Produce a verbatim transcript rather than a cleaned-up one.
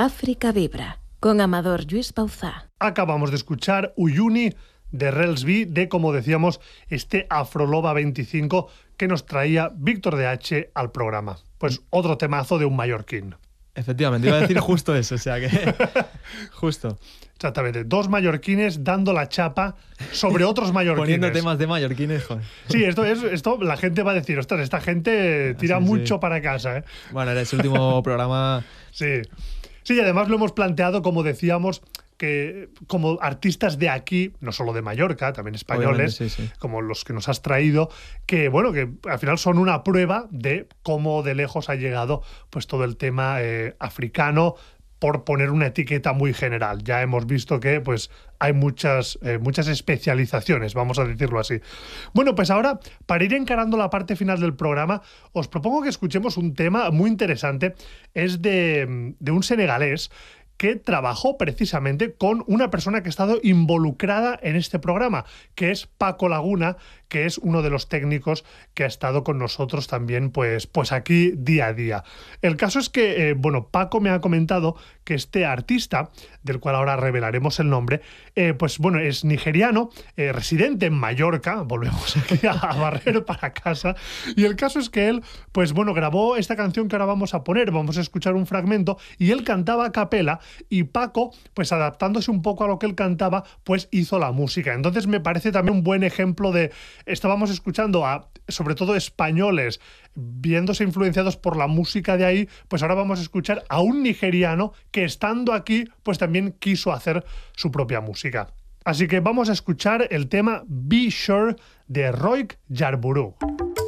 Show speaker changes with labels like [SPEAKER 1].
[SPEAKER 1] África Vibra, con Amador Lluís Bauzá.
[SPEAKER 2] Acabamos de escuchar Uyuni de Rels B, de, como decíamos, este Afroloba veinticinco que nos traía Víctor D H al programa. Pues otro temazo de un mallorquín.
[SPEAKER 3] Efectivamente, iba a decir justo eso, o sea que... justo.
[SPEAKER 2] Exactamente, dos mallorquines dando la chapa sobre otros mallorquines.
[SPEAKER 3] Poniendo temas de mallorquines, joder.
[SPEAKER 2] Sí, esto, es, esto la gente va a decir, ostras, esta gente tira
[SPEAKER 3] sí,
[SPEAKER 2] mucho
[SPEAKER 3] sí.
[SPEAKER 2] para casa, ¿eh?
[SPEAKER 3] Bueno, era ese último programa...
[SPEAKER 2] Sí. Sí, y además lo hemos planteado, como decíamos, que como artistas de aquí, no solo de Mallorca, también españoles,
[SPEAKER 3] sí, sí.
[SPEAKER 2] como los que nos has traído, que bueno, que al final son una prueba de cómo de lejos ha llegado pues todo el tema eh, africano, por poner una etiqueta muy general. Ya hemos visto que pues hay muchas, eh, muchas especializaciones, vamos a decirlo así. Bueno, pues ahora, para ir encarando la parte final del programa, os propongo que escuchemos un tema muy interesante. Es de, de un senegalés que trabajó precisamente con una persona que ha estado involucrada en este programa, que es Paco Laguna, que es uno de los técnicos que ha estado con nosotros también, pues, pues aquí día a día. El caso es que, eh, bueno, Paco me ha comentado que este artista, del cual ahora revelaremos el nombre, eh, pues bueno, es nigeriano, eh, residente en Mallorca, volvemos aquí a, a barrer para casa, y el caso es que él, pues bueno, grabó esta canción que ahora vamos a poner, vamos a escuchar un fragmento, y él cantaba a capela, y Paco, pues adaptándose un poco a lo que él cantaba, pues hizo la música. Entonces me parece también un buen ejemplo de, estábamos escuchando a, sobre todo españoles, viéndose influenciados por la música de ahí, pues ahora vamos a escuchar a un nigeriano que estando aquí, pues también quiso hacer su propia música. Así que vamos a escuchar el tema Be Sure de Roy Yarborough.